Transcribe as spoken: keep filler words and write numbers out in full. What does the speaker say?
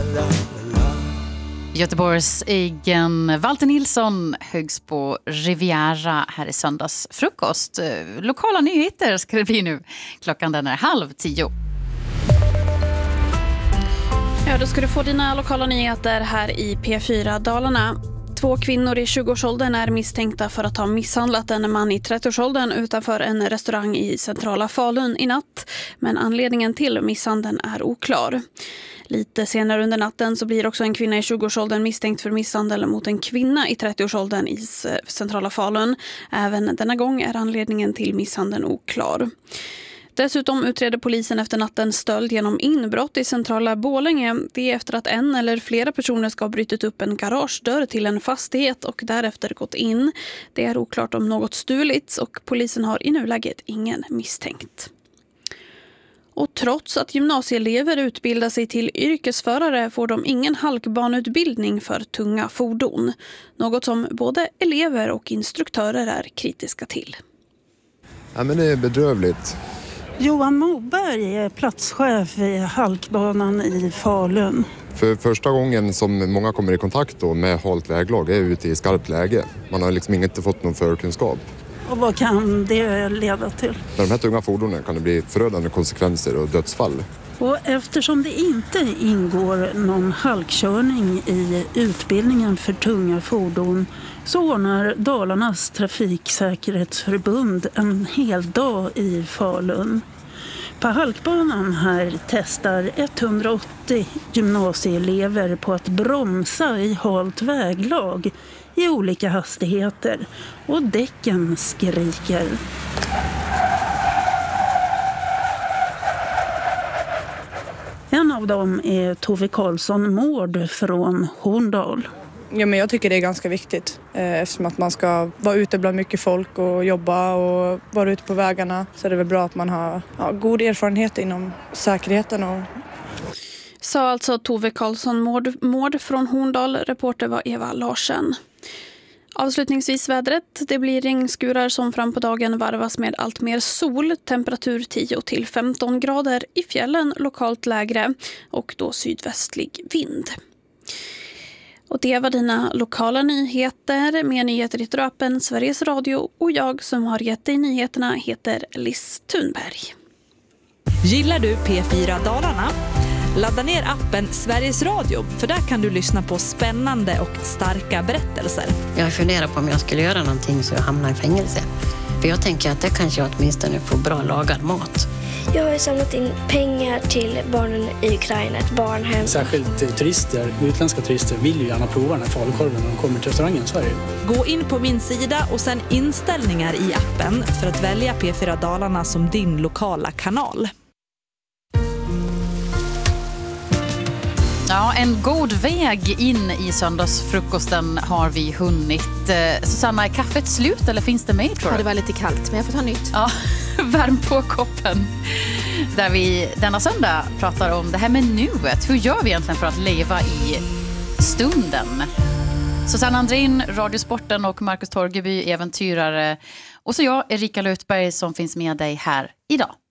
Göteborgs egen Walter Nilsson högs på Riviera här i söndags frukost. Lokala nyheter ska det bli nu. Klockan den är halv tio. Ja, då ska du få dina lokala nyheter här i P fyra Dalarna. Två kvinnor i tjugoårsåldern är misstänkta för att ha misshandlat en man i trettioårsåldern utanför en restaurang i centrala Falun i natt. Men anledningen till misshandeln är oklar. Lite senare under natten så blir också en kvinna i tjugoårsåldern misstänkt för misshandel mot en kvinna i trettioårsåldern i centrala Falun. Även denna gång är anledningen till misshandeln oklar. Dessutom utreder polisen efter natten stöld genom inbrott i centrala Borlänge. Det är efter att en eller flera personer ska ha brutit upp en garagedörr till en fastighet och därefter gått in. Det är oklart om något stulits och polisen har i nuläget ingen misstänkt. Och trots att gymnasieelever utbildar sig till yrkesförare får de ingen halkbanutbildning för tunga fordon. Något som både elever och instruktörer är kritiska till. Ja, men det är bedrövligt. Johan Moberg är platschef i halkbanan i Falun. För första gången som många kommer i kontakt då med halt väglag är ute i skarpt läge. Man har liksom inte fått någon förkunskap. Och vad kan det leda till? Med de här tunga fordonen kan det bli förödande konsekvenser och dödsfall. Och eftersom det inte ingår någon halkkörning i utbildningen för tunga fordon så ordnar Dalarnas trafiksäkerhetsförbund en hel dag i Falun. På halkbanan här testar etthundraåttio gymnasieelever på att bromsa i halt väglag i olika hastigheter och däcken skriker. En av dem är Tove Karlsson Mård från Horndal. Ja, men jag tycker det är ganska viktigt eh, eftersom att man ska vara ute bland mycket folk och jobba och vara ute på vägarna. Så är det väl bra att man har ja, god erfarenhet inom säkerheten. Och... Sa alltså Tove Karlsson Mård, Mård från Horndal. Reporter var Eva Larsen. Avslutningsvis vädret. Det blir regnskurar som fram på dagen varvas med allt mer sol. Temperatur tio till femton grader. I fjällen lokalt lägre och då sydvästlig vind. Och det var dina lokala nyheter. Mer nyheter i appen Sveriges Radio. Och jag som har gett dig nyheterna heter Liss Thunberg. Gillar du P fyra Dalarna? Ladda ner appen Sveriges Radio, för där kan du lyssna på spännande och starka berättelser. Jag funderar på om jag skulle göra någonting så jag hamnar i fängelse. För jag tänker att det kanske jag åtminstone får bra lagad mat. Jag har samlat in pengar till barnen i Ukraina, ett barnhem. Särskilt turister, utländska turister vill ju gärna prova den här falukorven när de kommer till restaurangen i Sverige. Gå in på min sida och sen inställningar i appen för att välja P fyra Dalarna som din lokala kanal. Ja, en god väg in i söndagsfrukosten har vi hunnit. Susanna, är kaffet slut eller finns det mer, tror du? Ja, det var lite kallt, men jag får ta nytt. Ja, värm på koppen. Där vi denna söndag pratar om det här med nuet. Hur gör vi egentligen för att leva i stunden? Susanna Andrin, Radiosporten och Marcus Torgeby, äventyrare. Och så jag, Erika Lutberg, som finns med dig här idag.